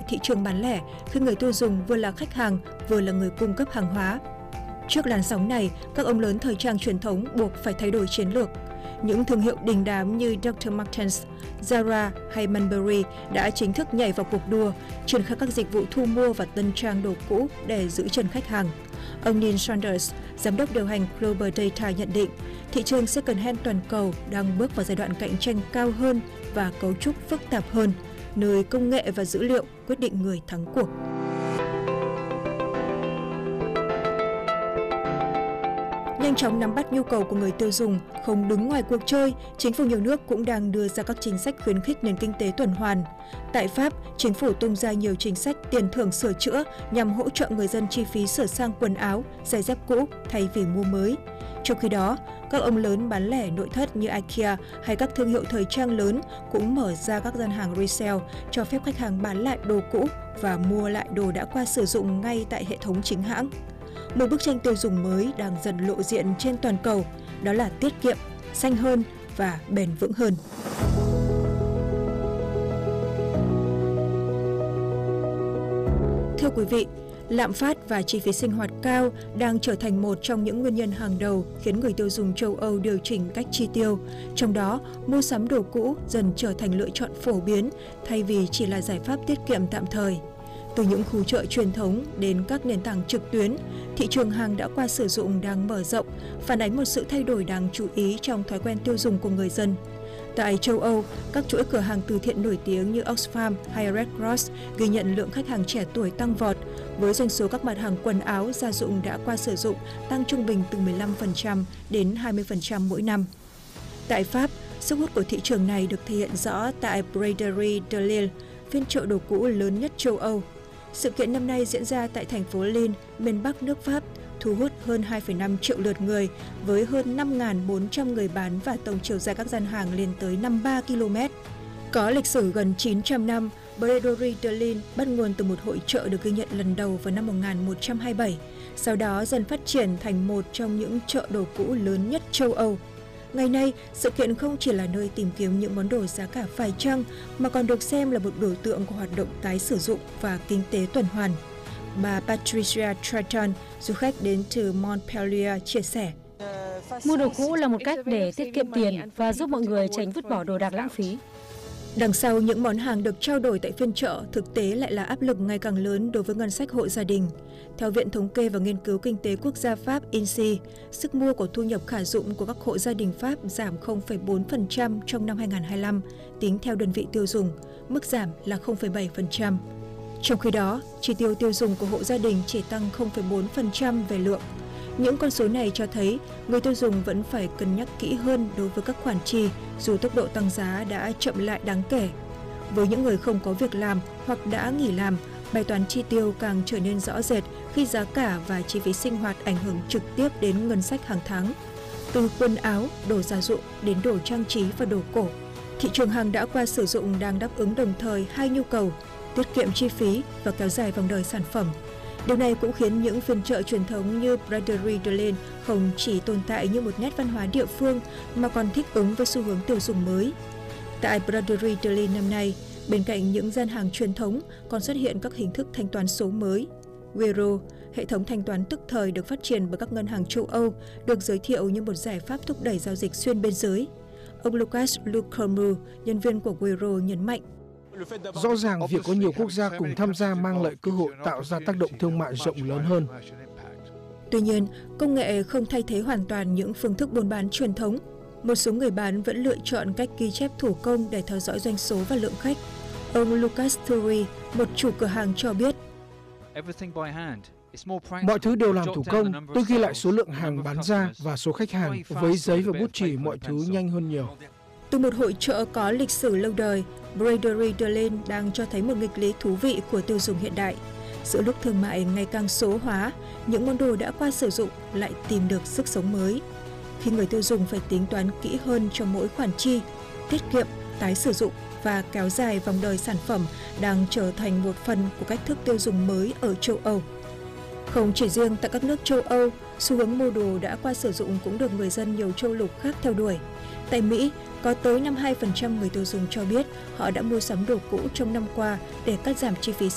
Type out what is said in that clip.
thị trường bán lẻ khi người tiêu dùng vừa là khách hàng vừa là người cung cấp hàng hóa. Trước làn sóng này, các ông lớn thời trang truyền thống buộc phải thay đổi chiến lược. Những thương hiệu đình đám như Dr. Martens, Zara hay Burberry đã chính thức nhảy vào cuộc đua, triển khai các dịch vụ thu mua và tân trang đồ cũ để giữ chân khách hàng. Ông Neil Saunders, giám đốc điều hành Global Data nhận định, thị trường second-hand toàn cầu đang bước vào giai đoạn cạnh tranh cao hơn và cấu trúc phức tạp hơn, nơi công nghệ và dữ liệu quyết định người thắng cuộc. Nhanh chóng nắm bắt nhu cầu của người tiêu dùng, không đứng ngoài cuộc chơi, chính phủ nhiều nước cũng đang đưa ra các chính sách khuyến khích nền kinh tế tuần hoàn. Tại Pháp, chính phủ tung ra nhiều chính sách tiền thưởng sửa chữa nhằm hỗ trợ người dân chi phí sửa sang quần áo, giày dép cũ thay vì mua mới. Trong khi đó, các ông lớn bán lẻ nội thất như IKEA hay các thương hiệu thời trang lớn cũng mở ra các gian hàng resale cho phép khách hàng bán lại đồ cũ và mua lại đồ đã qua sử dụng ngay tại hệ thống chính hãng. Một bức tranh tiêu dùng mới đang dần lộ diện trên toàn cầu, đó là tiết kiệm, xanh hơn và bền vững hơn. Thưa quý vị, lạm phát và chi phí sinh hoạt cao đang trở thành một trong những nguyên nhân hàng đầu khiến người tiêu dùng châu Âu điều chỉnh cách chi tiêu. Trong đó, mua sắm đồ cũ dần trở thành lựa chọn phổ biến thay vì chỉ là giải pháp tiết kiệm tạm thời. Từ những khu chợ truyền thống đến các nền tảng trực tuyến, thị trường hàng đã qua sử dụng đang mở rộng, phản ánh một sự thay đổi đáng chú ý trong thói quen tiêu dùng của người dân. Tại châu Âu, các chuỗi cửa hàng từ thiện nổi tiếng như Oxfam hay Red Cross ghi nhận lượng khách hàng trẻ tuổi tăng vọt, với doanh số các mặt hàng quần áo, gia dụng đã qua sử dụng tăng trung bình từ 15% đến 20% mỗi năm. Tại Pháp, sức hút của thị trường này được thể hiện rõ tại Braderie de Lille, phiên chợ đồ cũ lớn nhất châu Âu. Sự kiện năm nay diễn ra tại thành phố Lille, miền Bắc nước Pháp, thu hút hơn 2,5 triệu lượt người với hơn 5.400 người bán và tổng chiều dài các gian hàng lên tới 53 km. Có lịch sử gần 900 năm, Braderie de Lille bắt nguồn từ một hội chợ được ghi nhận lần đầu vào năm 1127, sau đó dần phát triển thành một trong những chợ đồ cũ lớn nhất châu Âu. Ngày nay, sự kiện không chỉ là nơi tìm kiếm những món đồ giá cả phải chăng, mà còn được xem là một biểu tượng của hoạt động tái sử dụng và kinh tế tuần hoàn. Bà Patricia Triton, du khách đến từ Montpellier, chia sẻ. Mua đồ cũ là một cách để tiết kiệm tiền và giúp mọi người tránh vứt bỏ đồ đạc lãng phí. Đằng sau những món hàng được trao đổi tại phiên chợ, thực tế lại là áp lực ngày càng lớn đối với ngân sách hộ gia đình. Theo Viện Thống kê và Nghiên cứu Kinh tế Quốc gia Pháp INSEE, sức mua của thu nhập khả dụng của các hộ gia đình Pháp giảm 0,4% trong năm 2025, tính theo đơn vị tiêu dùng, mức giảm là 0,7%. Trong khi đó, chi tiêu tiêu dùng của hộ gia đình chỉ tăng 0,4% về lượng. Những con số này cho thấy người tiêu dùng vẫn phải cân nhắc kỹ hơn đối với các khoản chi dù tốc độ tăng giá đã chậm lại đáng kể. Với những người không có việc làm hoặc đã nghỉ làm, bài toán chi tiêu càng trở nên rõ rệt khi giá cả và chi phí sinh hoạt ảnh hưởng trực tiếp đến ngân sách hàng tháng. Từ quần áo, đồ gia dụng đến đồ trang trí và đồ cổ, thị trường hàng đã qua sử dụng đang đáp ứng đồng thời hai nhu cầu, tiết kiệm chi phí và kéo dài vòng đời sản phẩm. Điều này cũng khiến những phiên chợ truyền thống như Braderie de Lille không chỉ tồn tại như một nét văn hóa địa phương mà còn thích ứng với xu hướng tiêu dùng mới. Tại Braderie de Lille năm nay, bên cạnh những gian hàng truyền thống còn xuất hiện các hình thức thanh toán số mới. Wero, hệ thống thanh toán tức thời được phát triển bởi các ngân hàng châu Âu, được giới thiệu như một giải pháp thúc đẩy giao dịch xuyên biên giới. Ông Lucas Lucomu, nhân viên của Wero nhấn mạnh. Rõ ràng việc có nhiều quốc gia cùng tham gia mang lại cơ hội tạo ra tác động thương mại rộng lớn hơn. Tuy nhiên, công nghệ không thay thế hoàn toàn những phương thức buôn bán truyền thống. Một số người bán vẫn lựa chọn cách ghi chép thủ công để theo dõi doanh số và lượng khách. Ông Lucas Thury, một chủ cửa hàng cho biết. Mọi thứ đều làm thủ công, tôi ghi lại số lượng hàng bán ra và số khách hàng. Với giấy và bút chì, mọi thứ nhanh hơn nhiều. Từ một hội chợ có lịch sử lâu đời, Braderie de Lille đang cho thấy một nghịch lý thú vị của tiêu dùng hiện đại. Giữa lúc thương mại ngày càng số hóa, những món đồ đã qua sử dụng lại tìm được sức sống mới. Khi người tiêu dùng phải tính toán kỹ hơn cho mỗi khoản chi, tiết kiệm, tái sử dụng và kéo dài vòng đời sản phẩm đang trở thành một phần của cách thức tiêu dùng mới ở châu Âu. Không chỉ riêng tại các nước châu Âu, xu hướng mua đồ đã qua sử dụng cũng được người dân nhiều châu lục khác theo đuổi. Tại Mỹ, có tới 52% người tiêu dùng cho biết họ đã mua sắm đồ cũ trong năm qua để cắt giảm chi phí